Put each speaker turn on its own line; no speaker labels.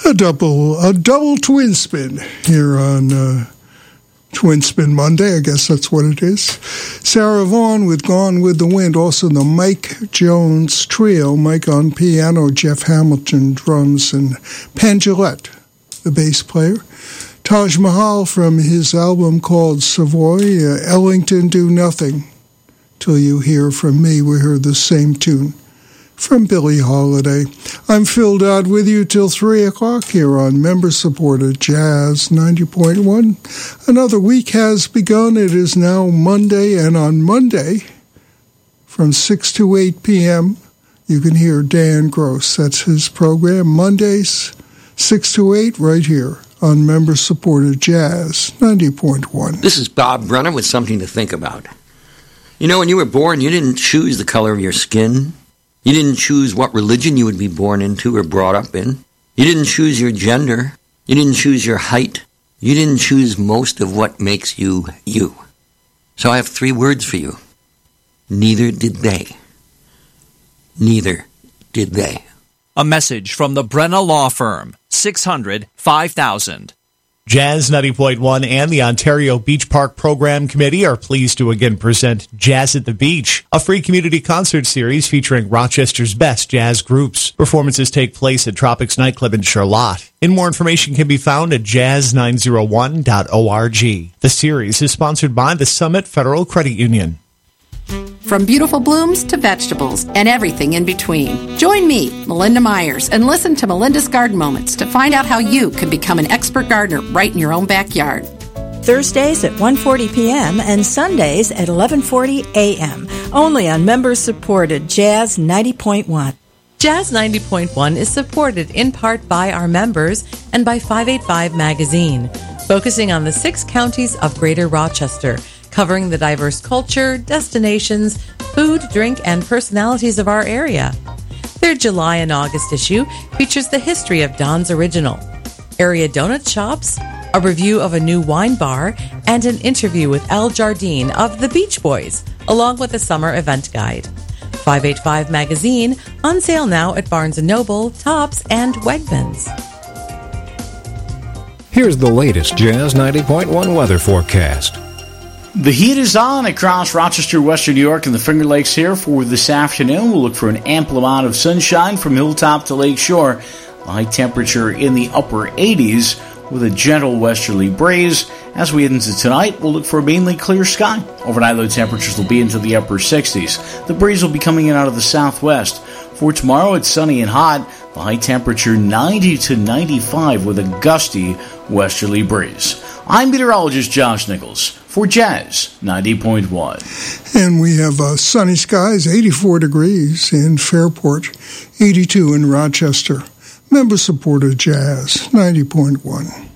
A double twin spin here on Twin Spin Monday. I guess that's what it is. Sarah Vaughan with Gone with the Wind. Also the Mike Jones Trio. Mike on piano, Jeff Hamilton drums, and Penn Jillette, the bass player. Taj Mahal from his album called Savoy. Ellington, Do Nothing Till You Hear From Me. We heard the same tune from Billie Holiday. I'm Phil Dodd with you till 3 o'clock here on member-supported Jazz 90.1. Another week has begun. It is now Monday, and on Monday, from 6 to 8 p.m., you can hear Dan Gross. That's his program, Mondays, 6 to 8, right here on member-supported Jazz 90.1.
This is Bob Brunner with something to think about. You know, when you were born, you didn't choose the color of your skin. You didn't choose what religion you would be born into or brought up in. You didn't choose your gender. You didn't choose your height. You didn't choose most of what makes you, you. So I have 3 words for you. Neither did they. Neither did they.
A message from the Brenna Law Firm, 600-5000.
Jazz 90.1 and the Ontario Beach Park Program Committee are pleased to again present Jazz at the Beach, a free community concert series featuring Rochester's best jazz groups. Performances take place at Tropics Nightclub in Charlotte. And more information can be found at jazz901.org. The series is sponsored by the Summit Federal Credit Union.
From beautiful blooms to vegetables and everything in between. Join me, Melinda Myers, and listen to Melinda's Garden Moments to find out how you can become an expert gardener right in your own backyard.
Thursdays at 1:40 p.m. and Sundays at 11:40 a.m. Only on members-supported Jazz 90.1.
Jazz 90.1 is supported in part by our members and by 585 Magazine, focusing on the 6 counties of Greater Rochester, covering the diverse culture, destinations, food, drink, and personalities of our area. Their July and August issue features the history of Don's Original, area donut shops, a review of a new wine bar, and an interview with Al Jardine of the Beach Boys, along with a summer event guide. 585 Magazine, on sale now at Barnes & Noble, Tops, and Wegmans.
Here's the latest Jazz 90.1 weather forecast.
The heat is on across Rochester, Western New York, and the Finger Lakes here for this afternoon. We'll look for an ample amount of sunshine from hilltop to lakeshore. The high temperature in the upper 80s with a gentle westerly breeze. As we head into tonight, we'll look for a mainly clear sky. Overnight low temperatures will be into the upper 60s. The breeze will be coming in out of the southwest. For tomorrow, it's sunny and hot. The high temperature 90 to 95 with a gusty westerly breeze. I'm meteorologist Josh Nichols for Jazz 90.1.
And we have sunny skies, 84 degrees in Fairport, 82 in Rochester. Member-supported Jazz 90.1.